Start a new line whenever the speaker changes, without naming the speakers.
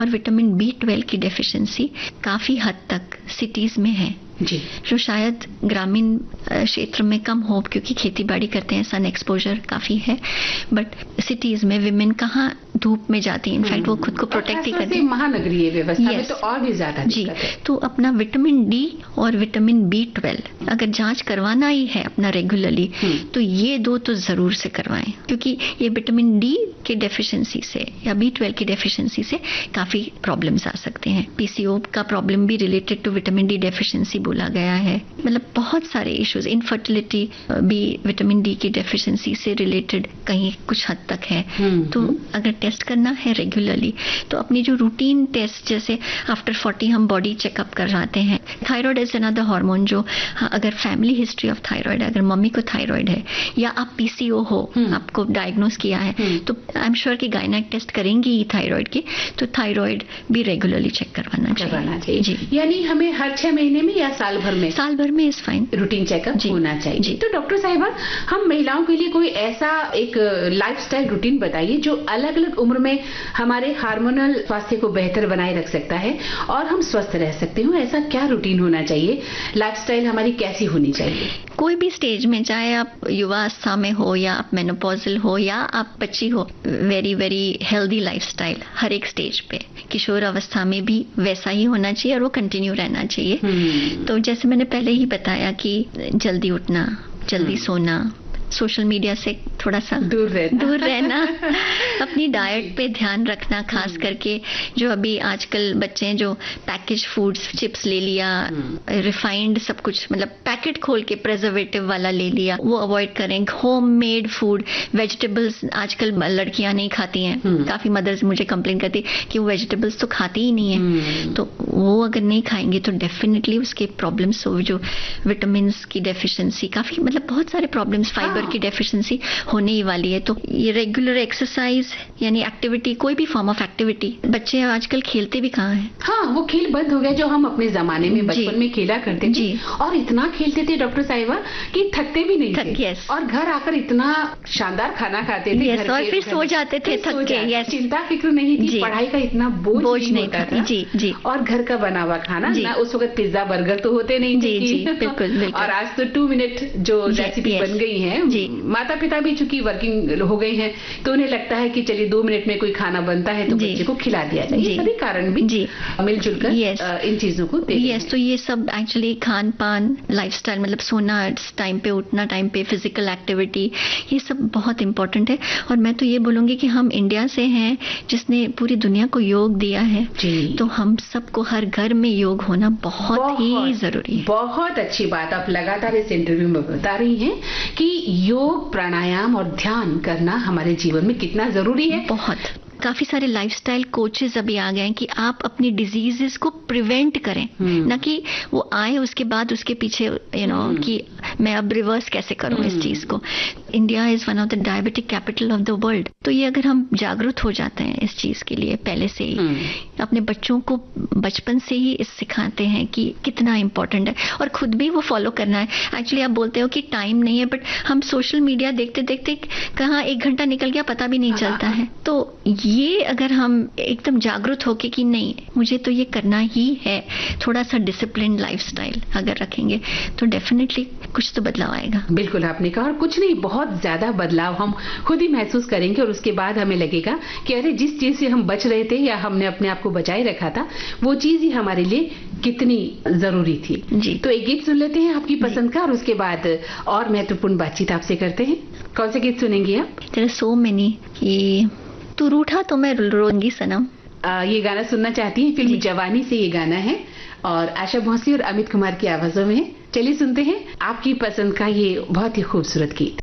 और vitamin B12 की deficiency काफ़ी हद तक सिटीज़ में है
जी,
जो शायद ग्रामीण क्षेत्र में कम हो क्योंकि खेती बाड़ी करते हैं, सन एक्सपोजर काफ़ी है, बट सिटीज़ में विमेन कहाँ धूप में जाती है, इनफैक्ट वो खुद को प्रोटेक्ट ही करती है।
महानगरीय व्यवस्था में तो और भी ज्यादा
जी, तो अपना विटामिन D और विटामिन B12 अगर जांच करवाना ही है अपना रेगुलरली तो ये दो तो जरूर से करवाएं, क्योंकि ये विटामिन D की डेफिशिएंसी से या B12 की डेफिशिएंसी से काफी प्रॉब्लम्स आ सकते हैं। PCO का प्रॉब्लम भी related to vitamin D deficiency बोला गया है। मतलब बहुत सारे इश्यूज, इनफर्टिलिटी भी विटामिन D की डेफिशिएंसी से रिलेटेड कहीं कुछ हद तक है। तो अगर टेस्ट करना है रेगुलरली तो अपनी जो रूटीन टेस्ट, जैसे आफ्टर 40 हम बॉडी चेकअप करवाते हैं। थायराइड इज अनदर हार्मोन जो अगर फैमिली हिस्ट्री ऑफ थायराइड, अगर मम्मी को थायराइड है या आप PCO हो, आपको डायग्नोस किया है तो आई एम श्योर कि गायनेक टेस्ट करेंगी ही थायराइड की, तो थायराइड भी रेगुलरली चेक करवाना चाहिए।
जी, यानी हमें हर 6 महीने में या साल भर में
इज फाइन
रूटीन चेकअप होना चाहिए। तो डॉक्टर साहिबा, हम महिलाओं के लिए कोई ऐसा एक लाइफस्टाइल रूटीन बताइए जो अलग अलग उम्र में हमारे हार्मोनल स्वास्थ्य को बेहतर बनाए रख सकता है और हम स्वस्थ रह सकते हो। ऐसा क्या रूटीन होना चाहिए, लाइफस्टाइल हमारी कैसी होनी चाहिए?
कोई भी स्टेज में, चाहे आप युवावस्था में हो या आप मेनोपॉजल हो या आप बच्ची हो, वेरी वेरी हेल्दी लाइफस्टाइल हर एक स्टेज पे, किशोर अवस्था में भी वैसा ही होना चाहिए और वो कंटिन्यू रहना चाहिए। तो जैसे मैंने पहले ही बताया कि जल्दी उठना, जल्दी सोना, सोशल मीडिया से थोड़ा सा दूर रहना अपनी डाइट पे ध्यान रखना, खास करके जो अभी आजकल बच्चे हैं जो पैकेज फूड्स, चिप्स ले लिया, रिफाइंड सब कुछ, मतलब पैकेट खोल के प्रिजर्वेटिव वाला ले लिया, वो अवॉइड करें। होममेड फूड, वेजिटेबल्स आजकल लड़कियां नहीं खाती हैं, काफी मदर्स मुझे कंप्लेन करती कि वो वेजिटेबल्स तो खाती ही नहीं है, तो वो अगर नहीं खाएंगे तो डेफिनेटली उसके प्रॉब्लम्स, जो विटामिन की डेफिशिएंसी, काफी मतलब बहुत सारे प्रॉब्लम्स, फाइबर की डेफिशिएंसी होने ही वाली है। तो ये रेगुलर एक्सरसाइज यानी एक्टिविटी, कोई भी फॉर्म ऑफ एक्टिविटी, बच्चे आजकल खेलते भी कहाँ हैं?
हाँ, वो खेल बंद हो गया जो हम अपने जमाने में बचपन में खेला करते थे और इतना खेलते थे डॉक्टर साहिबा कि थकते भी नहीं थे और घर आकर इतना शानदार खाना खाते थे
और फिर सो जाते थे थक के।
चिंता फिक्र नहीं थी, पढ़ाई का इतना बोझ नहीं था।
जी,
और घर का बना हुआ खाना ना, उस वक्त पिज्जा बर्गर तो होते नहीं थे।
जी, बिल्कुल।
और आज तो 2 मिनट जो रेसिपी बन गई है, माता पिता भी चूंकि वर्किंग हो गए हैं तो उन्हें लगता है कि चलिए 2 मिनट में कोई खाना बनता है तो बच्चे को खिला दिया जाए। ये सभी कारण भी मिलजुल कर इन चीजों को
तो ये सब एक्चुअली खान पान, लाइफस्टाइल, मतलब सोना टाइम पे, उठना टाइम पे, फिजिकल एक्टिविटी, ये सब बहुत इंपॉर्टेंट है। और मैं तो ये बोलूंगी कि हम इंडिया से हैं जिसने पूरी दुनिया को योग दिया है, तो हम सबको हर घर में योग होना बहुत ही जरूरी है।
बहुत अच्छी बात आप लगातार इस इंटरव्यू में बता रही हैं कि योग, प्राणायाम और ध्यान करना हमारे जीवन में कितना जरूरी है।
बहुत काफी सारे लाइफस्टाइल कोचेस अभी आ गए हैं कि आप अपनी डिजीजेस को प्रिवेंट करें, ना कि वो आए उसके बाद उसके पीछे कि मैं अब रिवर्स कैसे करूं इस चीज को। India is one of the diabetic capital of the world, तो ये अगर हम जागरूक हो जाते हैं इस चीज के लिए पहले से ही, अपने बच्चों को बचपन से ही इस सिखाते हैं कि कितना इंपॉर्टेंट है और खुद भी वो फॉलो करना है। एक्चुअली आप बोलते हो कि टाइम नहीं है, बट हम सोशल मीडिया देखते देखते कहाँ 1 घंटा निकल गया पता भी नहीं चलता है। तो ये अगर हम एकदम जागरूक होके कि नहीं मुझे तो ये करना ही है, थोड़ा सा डिसिप्लिन लाइफस्टाइल अगर रखेंगे तो डेफिनेटली कुछ तो बदलाव आएगा।
बिल्कुल आपने कहा, और कुछ नहीं, बहुत ज्यादा बदलाव हम खुद ही महसूस करेंगे और उसके बाद हमें लगेगा कि अरे जिस चीज से हम बच रहे थे या हमने अपने आप को बचाए रखा था वो चीज ही हमारे लिए कितनी जरूरी थी।
जी,
तो एक गीत सुन लेते हैं आपकी पसंद का और उसके बाद और महत्वपूर्ण बातचीत आपसे करते हैं। कौन से गीत सुनेंगी आप?
There are so many. ये तू रूठा तो मैं रोंगी सनम,
ये गाना सुनना चाहती हैं। फिल्म जवानी से ये गाना है और आशा भोसले और अमित कुमार की आवाजों में। चलिए सुनते हैं आपकी पसंद का ये बहुत ही खूबसूरत गीत।